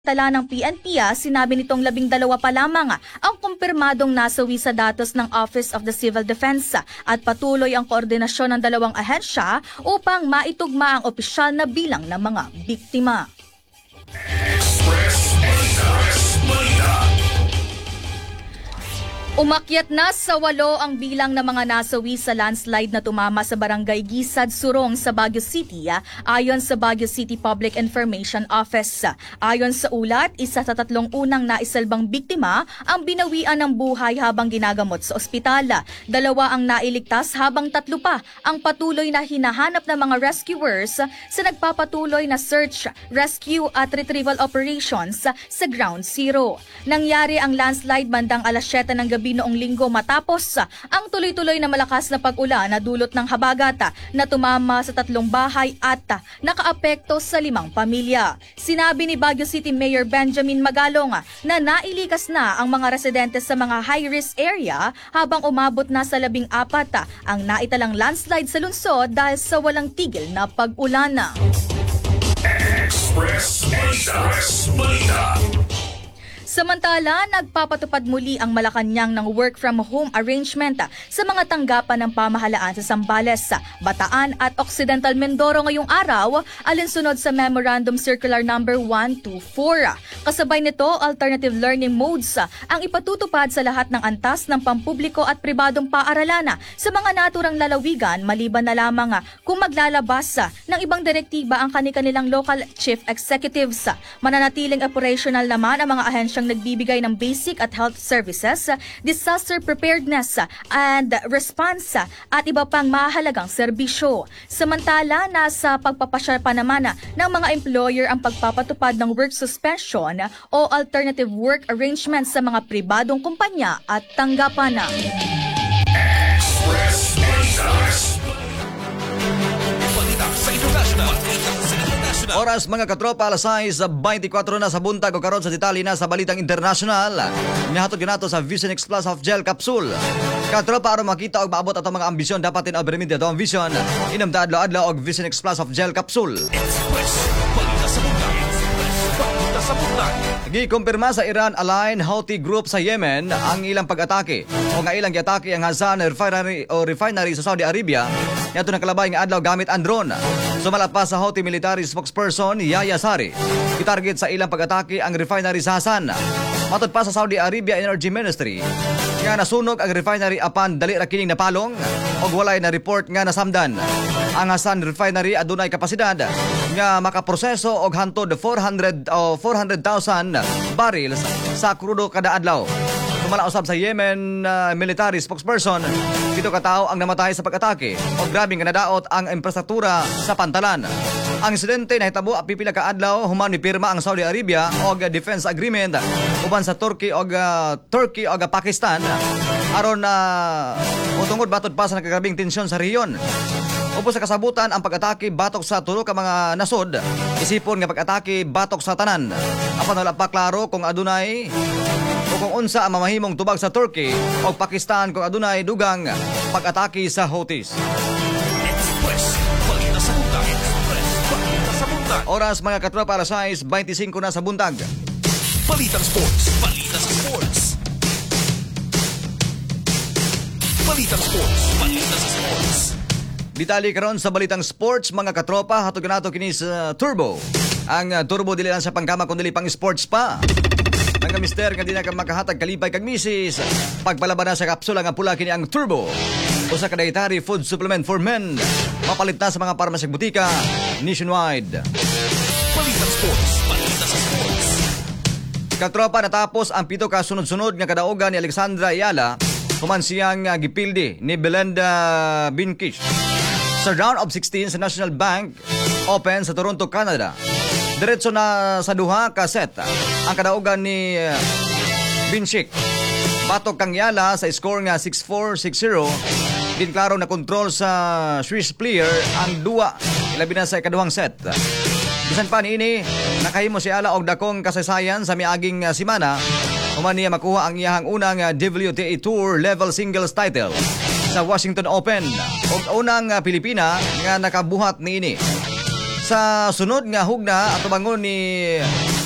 Tala ng PNP, sinabi nitong 12 pa lamang ang kumpirmadong nasawi sa datos ng Office of the Civil Defense at patuloy ang koordinasyon ng dalawang ahensya upang maitugma ang opisyal na bilang ng mga biktima. Umakyat na sa 8 ang bilang ng mga nasawi sa landslide na tumama sa barangay Gisad, Surong sa Baguio City ayon sa Baguio City Public Information Office. Ayon sa ulat, isa sa 3 unang naisalbang biktima ang binawian ng buhay habang ginagamot sa ospital. 2 ang nailigtas habang 3 pa ang patuloy na hinahanap ng mga rescuers sa nagpapatuloy na search, rescue at retrieval operations sa Ground Zero. Nangyari ang landslide bandang alas 7 ng gabi noong linggo matapos ang tuloy-tuloy na malakas na pag-ulan na dulot ng habagat na tumama sa 3 bahay at nakaapekto sa 5 pamilya. Sinabi ni Baguio City Mayor Benjamin Magalong na nailikas na ang mga residente sa mga high-risk area habang umabot na sa 14 ang naitalang landslide sa lungsod dahil sa walang tigil na pag-ulan. Express Balita. Samantala, nagpapatupad muli ang Malacanang ng work-from-home arrangement sa mga tanggapan ng pamahalaan sa Zambales, Bataan at Occidental Mindoro ngayong araw, alinsunod sa Memorandum Circular No. 124. Kasabay nito, alternative learning modes ang ipatutupad sa lahat ng antas ng pampubliko at pribadong paaralan sa mga naturang lalawigan maliban na lamang kung maglalabas ng ibang direktiba ang kanilang local chief executives. Mananatiling operational naman ang mga ahensyang nagbibigay ng basic at health services, disaster preparedness and response at iba pang mahalagang serbisyo. Samantala, nasa pagpapasya pa naman ng mga employer ang pagpapatupad ng work suspension o alternative work arrangements sa mga pribadong kumpanya at tanggapan. Oras mga katropa, alas 6:24 na sa buntag o karon sa detalye na sa balitang internasyonal. Nihatod nato sa Vision X Plus of Gel Capsule. Katropa, aron makita og maabot ato mga ambisyon dapat in-overmedia ato ang vision. Inamda adlaw-adlaw og Vision X Plus of Gel Capsule. Gikumpirma sa Iran-aligned Houthi group sa Yemen ang ilang pag-atake o nga ilang giatake ang Hazan refinery sa Saudi Arabia. Yato nakalabay nga adlaw gamit ang drone. Sumalapas sa Houthi military spokesperson Yahya Sari, itarget sa ilang pag-atake ang refinery sa Hazan. Matod pa sa Saudi Arabia Energy Ministry nga nasunog ang refinery apan dali ra kining napalong og walay na report nga nasamdan. Ang Hazan refinery adunay kapasidad nga makaproseso og hantod 400,000 barrels sa krudo kada adlaw. Sumala usab sa Yemen military spokesperson, 7 ka tawo ang namatay sa pag-atake o grabing nadaot ang infrastruktura sa pantalan. Ang insidente nahitabo pipila ka adlaw human pirma ang Saudi Arabia og defense agreement uban sa Turkey og Pakistan aron na utungod batod pa sa nagkagabing tensyon sa rehiyon. Upos sa kasabutan ang pag-atake batok sa tulo ka mga nasod, isipon nga pag-atake batok sa tanan. Apan wala pa klaro kung adunay o kung unsa ang mamahimong tubag sa Turkey o Pakistan kung adunay dugang pag-atake sa Houthis. Oras mga katropa, alas 6:25 na sa buntag. Balitang Sports. Detalye karon sa balitang sports mga katropa, hatog nato kini sa Turbo. Ang Turbo dili lang sa pangkama kundi pang sports pa. Mga mister nga di na ka makahatag kalipay kag misis. Pagpalaban na sa kapsula nga pula kini ang Turbo. Usa ka dietary food supplement for men. Mapalit na sa mga parmasig butika nationwide. Balitang Sports. Katropa, natapos ang 7 ka sunod-sunod nga kadaugan ni Alexandra Ayala human siyang gipildi ni Belinda Binkish sa round of 16 sa National Bank Open sa Toronto, Canada. Diretso na sa duha ka set ang kadaugan ni Binchik. Batok kang Yala sa score nga 6-4, 6-0. Din klaro na kontrol sa Swiss player ang duwa labi na sa ikaduhang set. Bisan pa niini, nakahimo si Yala og dakong kasaysayan sa miaging semana. Human niya makuha ang iyahang unang WTA Tour level singles title sa Washington Open o unang Pilipina nga nakabuhat niini. Sa sunod nga hugna at tubangon ni